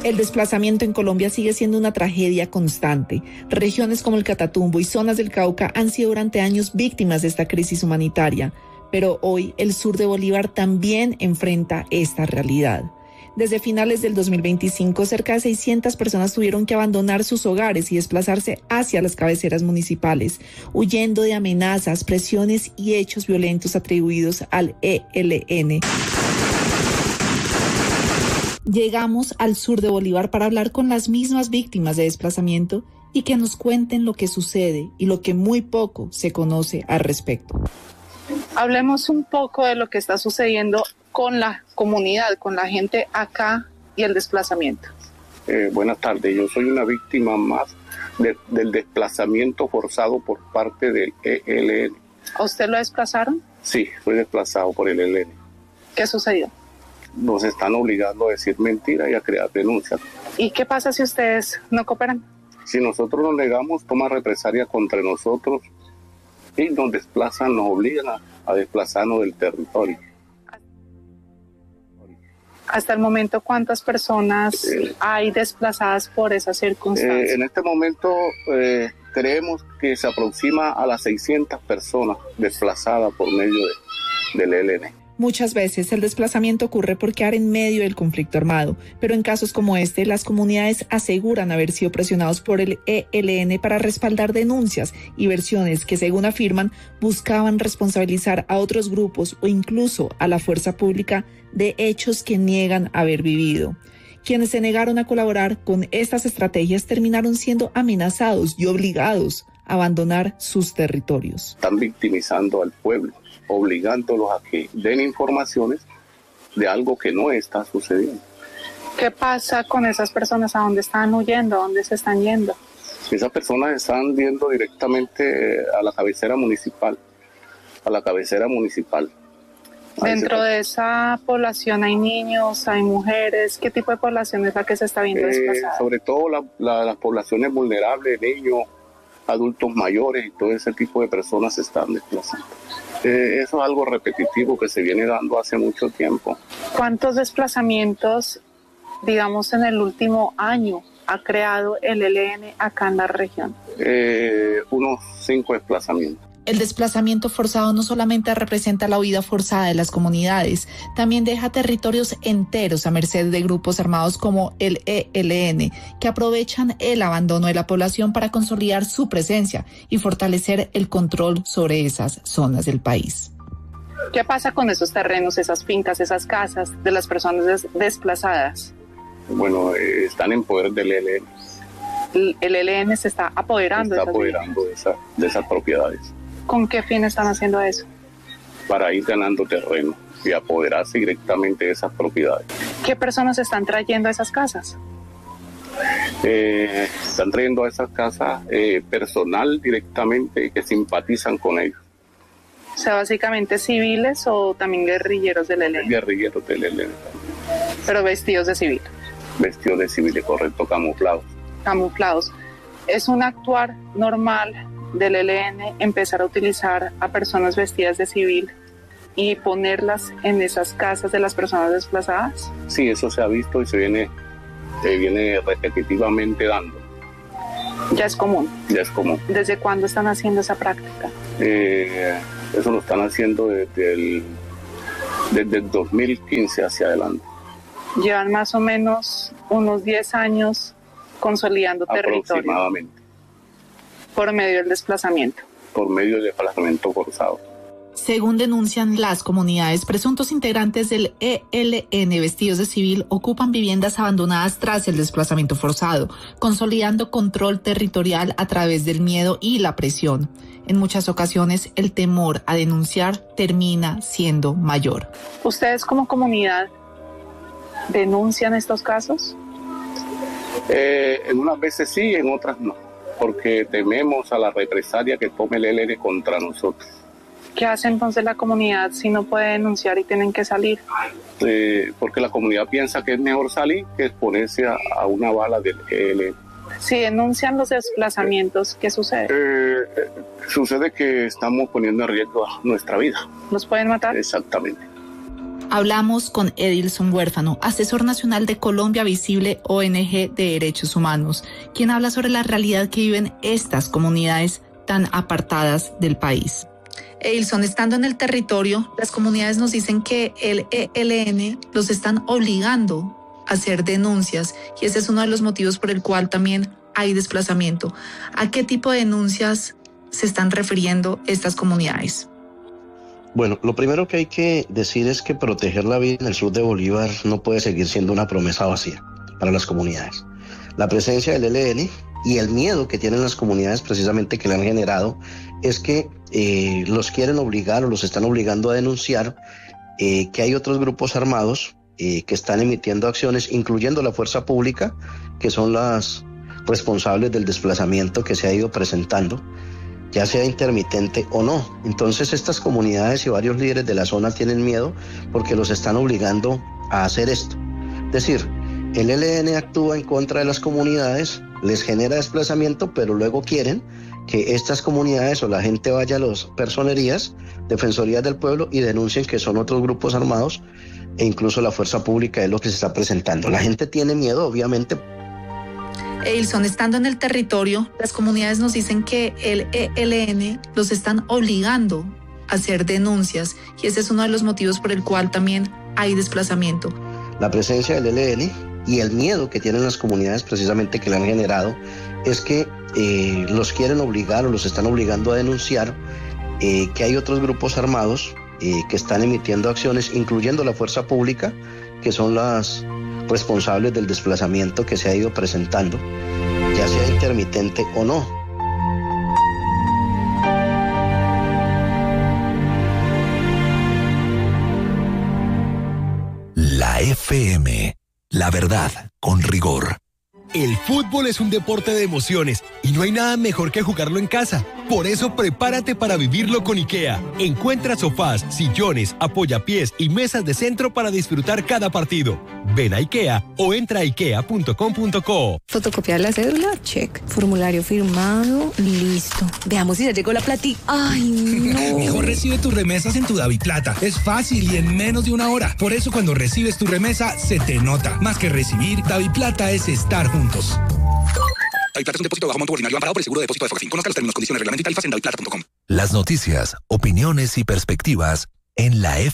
El desplazamiento en Colombia sigue siendo una tragedia constante. Regiones como el Catatumbo y zonas del Cauca han sido durante años víctimas de esta crisis humanitaria, pero hoy el sur de Bolívar también enfrenta esta realidad. Desde finales del 2025, cerca de 600 personas tuvieron que abandonar sus hogares y desplazarse hacia las cabeceras municipales, huyendo de amenazas, presiones y hechos violentos atribuidos al ELN. Llegamos al sur de Bolívar para hablar con las mismas víctimas de desplazamiento y que nos cuenten lo que sucede y lo que muy poco se conoce al respecto. Hablemos un poco de lo que está sucediendo con la comunidad, con la gente acá y el desplazamiento. Buenas tardes, yo soy una víctima más del desplazamiento forzado por parte del ELN. ¿A usted lo desplazaron? Sí, soy desplazado por el ELN. ¿Qué sucedió? Nos están obligando a decir mentiras y a crear denuncias. ¿Y qué pasa si ustedes no cooperan? Si nosotros nos negamos, toma represalia contra nosotros y nos desplazan, nos obligan a desplazarnos del territorio. Hasta el momento, ¿cuántas personas hay desplazadas por esas circunstancias? En este momento creemos que se aproxima a las 600 personas desplazadas por medio del ELN. Muchas veces el desplazamiento ocurre por quedar en medio del conflicto armado, pero en casos como este, las comunidades aseguran haber sido presionados por el ELN para respaldar denuncias y versiones que, según afirman, buscaban responsabilizar a otros grupos o incluso a la fuerza pública de hechos que niegan haber vivido. Quienes se negaron a colaborar con estas estrategias terminaron siendo amenazados y obligados a abandonar sus territorios. Están victimizando al pueblo, obligándolos a que den informaciones de algo que no está sucediendo. ¿Qué pasa con esas personas? ¿A dónde están huyendo? ¿A dónde se están yendo? Esas personas están yendo directamente a la cabecera municipal. Dentro de esa población hay niños, hay mujeres. ¿Qué tipo de población es la que se está viendo desplazada? Sobre todo las poblaciones vulnerables, niños, adultos mayores y todo ese tipo de personas se están desplazando. Eso es algo repetitivo que se viene dando hace mucho tiempo. ¿Cuántos desplazamientos, digamos, en el último año ha creado el ELN acá en la región? Unos 5 desplazamientos. El desplazamiento forzado no solamente representa la huida forzada de las comunidades, también deja territorios enteros a merced de grupos armados como el ELN, que aprovechan el abandono de la población para consolidar su presencia y fortalecer el control sobre esas zonas del país. ¿Qué pasa con esos terrenos, esas fincas, esas casas de las personas desplazadas? Bueno, están en poder del ELN. El ELN se está apoderando de esas propiedades. ¿Con qué fin están haciendo eso? Para ir ganando terreno y apoderarse directamente de esas propiedades. ¿Qué personas están trayendo a esas casas? Están trayendo a esas casas personal directamente que simpatizan con ellos. O sea, básicamente civiles o también guerrilleros del ELN. Guerrilleros del ELN. Pero vestidos de civil. Vestidos de civil, correcto, camuflados. Camuflados. ¿Es un actuar normal del ELN empezar a utilizar a personas vestidas de civil y ponerlas en esas casas de las personas desplazadas? Sí, eso se ha visto y se viene repetitivamente dando. Ya es común. Ya es común. ¿Desde cuándo están haciendo esa práctica? Eso lo están haciendo desde el 2015 hacia adelante. Llevan más o menos unos 10 años consolidando territorio. Aproximadamente. Por medio del desplazamiento. Por medio del desplazamiento forzado. Según denuncian las comunidades, presuntos integrantes del ELN vestidos de civil ocupan viviendas abandonadas tras el desplazamiento forzado, consolidando control territorial a través del miedo y la presión. En muchas ocasiones, el temor a denunciar termina siendo mayor. ¿Ustedes como comunidad denuncian estos casos? En unas veces sí, en otras no, porque tememos a la represalia que tome el ELN contra nosotros. ¿Qué hace entonces la comunidad si no puede denunciar y tienen que salir? Porque la comunidad piensa que es mejor salir que exponerse a una bala del ELN. Si denuncian los desplazamientos, ¿qué sucede? Sucede que estamos poniendo en riesgo nuestra vida. ¿Los pueden matar? Exactamente. Hablamos con Edilson Huérfano, asesor nacional de Colombia Visible, ONG de Derechos Humanos, quien habla sobre la realidad que viven estas comunidades tan apartadas del país. Edilson, estando en el territorio, las comunidades nos dicen que el ELN los están obligando a hacer denuncias y ese es uno de los motivos por el cual también hay desplazamiento. ¿A qué tipo de denuncias se están refiriendo estas comunidades? Bueno, lo primero que hay que decir es que proteger la vida en el sur de Bolívar no puede seguir siendo una promesa vacía para las comunidades. La presencia del ELN y el miedo que tienen las comunidades precisamente que le han generado es que los quieren obligar o los están obligando a denunciar que hay otros grupos armados que están emitiendo acciones, incluyendo la fuerza pública, que son las responsables del desplazamiento que se ha ido presentando, ya sea intermitente o no. Entonces estas comunidades y varios líderes de la zona tienen miedo porque los están obligando a hacer esto. Es decir, el ELN actúa en contra de las comunidades, les genera desplazamiento, pero luego quieren que estas comunidades o la gente vaya a las personerías, defensorías del pueblo y denuncien que son otros grupos armados e incluso la fuerza pública es lo que se está presentando. La gente tiene miedo, obviamente. Edilson, estando en el territorio, las comunidades nos dicen que el ELN los están obligando a hacer denuncias y ese es uno de los motivos por el cual también hay desplazamiento. La presencia del ELN y el miedo que tienen las comunidades precisamente que le han generado es que los quieren obligar o los están obligando a denunciar que hay otros grupos armados que están emitiendo acciones, incluyendo la fuerza pública, que son las responsables del desplazamiento que se ha ido presentando, ya sea intermitente o no. La FM, la verdad con rigor. El fútbol es un deporte de emociones y no hay nada mejor que jugarlo en casa. Por eso prepárate para vivirlo con IKEA. Encuentra sofás, sillones, apoyapiés y mesas de centro para disfrutar cada partido. Ven a IKEA o entra a ikea.com.co. Fotocopiar la cédula, check. Formulario firmado, listo. Veamos si ya llegó la platica. Ay, no. Mejor recibe tus remesas en tu DaviPlata. Es fácil y en menos de una hora. Por eso cuando recibes tu remesa, se te nota. Más que recibir, DaviPlata es estar juntos. DaviPlata es un depósito bajo monto ordinario amparado por el seguro de depósito de Focafin. Conozca los términos, condiciones, reglamento y tarifas en daviplata.com. Las noticias, opiniones y perspectivas en la